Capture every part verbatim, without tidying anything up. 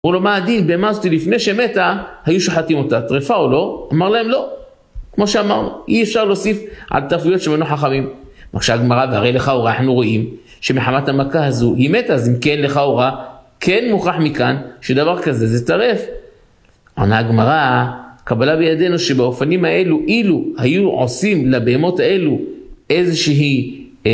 אמרו לו, מה הדין? בהמה הזאת לפני שמתה, היו שוחטים אותה, טרפה או לא? אמר להם לא. כמו שאמרנו, אי אפשר להוסיף על תרפויות שמנו חכמים. מקשה הגמרא, והרי לך אורה, אנחנו רואים שמחמת המכה הזו היא מתה, אז אם כן לך אורה, כן מוכרח מכאן שדבר כזה זה טרף. עונה הגמרא, קבלה בידינו שבאופנים האלו, אילו היו עושים לבהמות האלו איזושהי אה,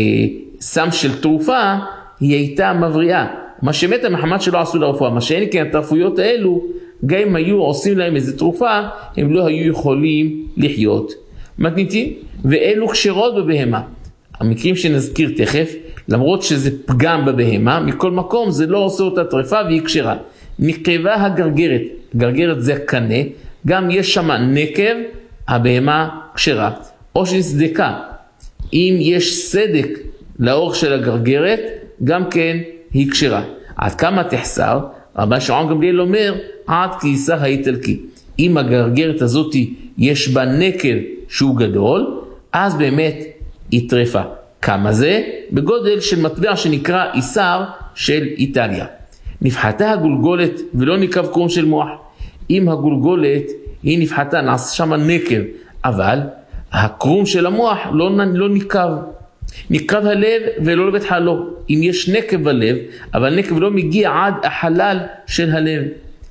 סם של תרופה, היא הייתה מבריאה. מה שמתה מחמת שלא עשו לרפואה, מה שאין כן התרפויות האלו, גם אם היו עושים להם איזו תרופה, הם לא היו יכולים לחיות. מתניתים, ואלו כשרות בבהמה. המקרים שנזכיר תכף, למרות שזה פגם בבהמה, מכל מקום זה לא עושה אותה טרפה והיא כשרה. נקבה הגרגרת, גרגרת זה קנה, גם יש שם נקב, הבהמה כשרה. או שנסדקה, אם יש סדק לאורך של הגרגרת, גם כן היא כשרה. עד כמה תחסר? רבי שמעון גמליאל אומר, עד כיסה האיטלקי. אם הגרגרת הזאת יש בה נקב שהוא גדול, אז באמת היא טרפה. כמה זה? בגודל של מטבע שנקרא איסר של איטליה. נפחתה הגולגולת ולא נקב קרום של מוח. אם הגולגולת היא נפחתה, נעשה שם נקב, אבל הקרום של המוח לא, לא נקב. נקב הלב ולא לבית חלו. אם יש נקב בלב, אבל נקב לא מגיע עד החלל של הלב.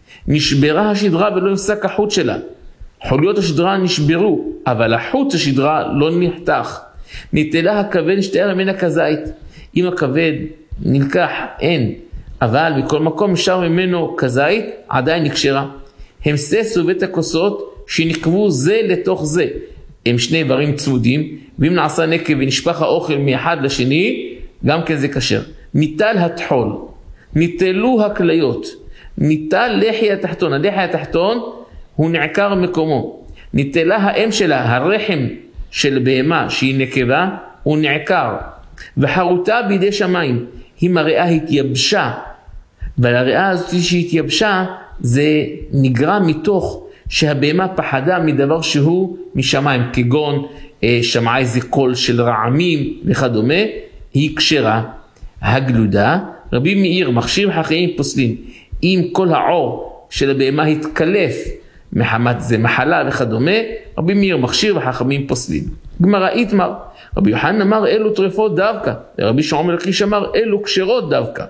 נשברה השדרה ולא נפסק החוט שלה. חוליות השדרה נשברו, אבל החוט השדרה לא נחתך. נטלה הכבד נשתער ממנה כזית. אם הכבד נלקח, אין. אבל בכל מקום נשאר ממנו כזית, עדיין נקשרה. הם ססו בית הכוסות שנקבו זה לתוך זה. הם שני איברים צמודים, ואם נעשה נקב ונשפך האוכל מאחד לשני, גם כן זה כשר. ניטל התחול, ניטלו הכליות, ניטל לחי התחתון. הלחי התחתון הוא נעקר מקומו. ניטלה האם שלה, הרחם של בהמה שהיא נקבה, הוא נעקר. וחרותה בידי שמיים, אם הריאה התייבשה, והריאה הזאת שהתייבשה, זה נגרם מתוך שהבהמה פחדה מדבר שהוא משמיים, כגון שמעה איזה קול של רעמים וכדומה, היא כשרה. הגלודה, רבי מאיר מכשיר חכמים פוסלים, אם כל העור של הבהמה התקלף מחמת זה מחלה וכדומה, רבי מאיר מכשיר וחכמים פוסלים. גמרא איתמר, רבי יוחנן אמר אלו טרפות דווקא, ורבי שמעון בן לקיש אמר אלו כשרות דווקא.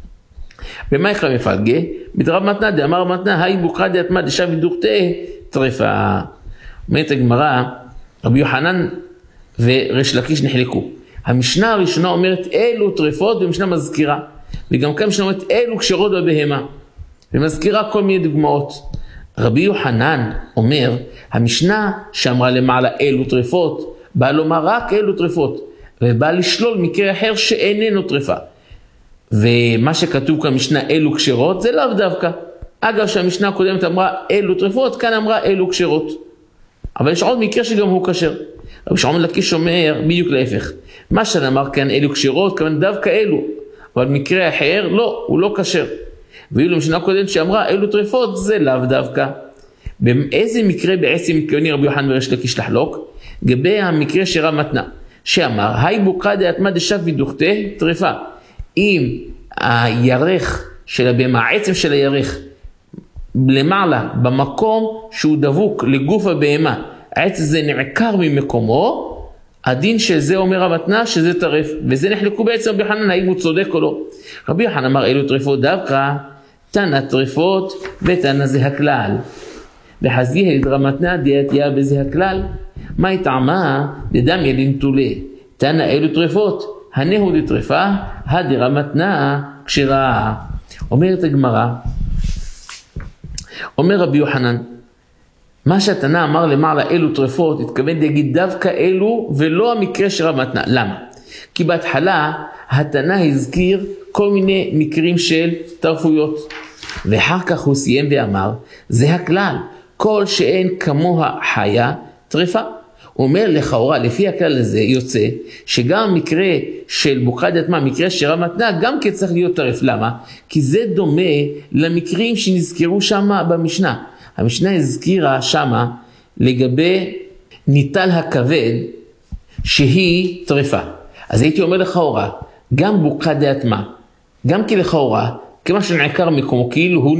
במה יקרא מפלגה? בדרב מתנה דאמר מתנה, היי בוקרא דאטמא דשב ודוכתה טרפה. אומרת הגמרא, רבי יוחנן וריש לקיש נחלקו. המשנה הראשונה אומרת אלו טרפות, והמשנה מזכירה. וגם כאן המשנה אומרת אלו כשרות בבהמה. ומזכירה כל מיני דוגמאות. רבי יוחנן אומר, המשנה שאמרה למעלה אלו טרפות, באה לומר רק אלו טרפות, ובאה לשלול מקרה אחר שאיננו טרפה. ומה שכתוב כאן משנה אלו כשרות זה לאו דווקא. אגב שהמשנה הקודמת אמרה אלו טרפות, כאן אמרה אלו כשרות. אבל יש עוד מקרה שגם הוא כשר. רבי שמעון בן לקיש אומר בדיוק להפך. מה שנאמר כאן אלו כשרות, כמובן דווקא אלו. אבל מקרה אחר לא, הוא לא כשר. ואילו המשנה הקודמת שאמרה אלו טרפות זה לאו דווקא. באיזה מקרה בעצם מתכוונים רבי יוחנן וריש לקיש לחלוק? גבי המקרה שרב מתנה, שאמר היי בוקרא דאטמא דשב ודוכתה טרפה. אם הירך של הבהמה, העצם של הירך, למעלה, במקום שהוא דבוק לגוף הבהמה, העצם זה נעקר ממקומו, הדין של זה אומר המתנה שזה טרף, וזה נחלקו בעצם רבי יוחנן, האם הוא צודק או לא. רבי יוחנן אמר אלו טרפות דווקא, תנא טרפות ותנא זה הכלל. וחזיה לדרא מתנה דעתיה בזה הכלל, מה יטעמה דדמיה לנטולה, תנא אלו טרפות, הנהו דטרפה, הדרא מתנה כשרה. אומרת הגמרא, אומר רבי יוחנן, מה שהתנא אמר למעלה אלו טרפות, התכוון להגיד דווקא אלו ולא המקרה של רב מתנה. למה? כי בהתחלה התנא הזכיר כל מיני מקרים של טרפויות, ואחר כך הוא סיים ואמר, זה הכלל, כל שאין כמוה חיה טרפה. הוא אומר לכאורה, לפי הכלל הזה יוצא, שגם מקרה של בוקרא דאטמא, מקרה של רב מתנה, גם כן צריך להיות טרף. למה? כי זה דומה למקרים שנזכרו שם במשנה. המשנה הזכירה שם לגבי ניטל הכבד, שהיא טרפה. אז הייתי אומר לכאורה, גם בוקרא דאטמא, גם כי לכאורה, כמה שנעקר מקומו, כאילו הוא